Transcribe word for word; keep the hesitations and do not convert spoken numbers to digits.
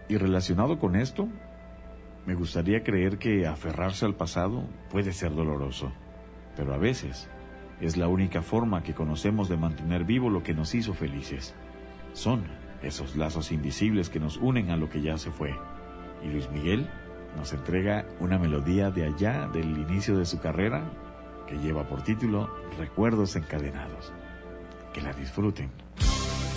Y relacionado con esto, me gustaría creer que aferrarse al pasado puede ser doloroso, pero a veces es la única forma que conocemos de mantener vivo lo que nos hizo felices. Son esos lazos invisibles que nos unen a lo que ya se fue. Y Luis Miguel nos entrega una melodía de allá del inicio de su carrera que lleva por título Recuerdos Encadenados. Que la disfruten.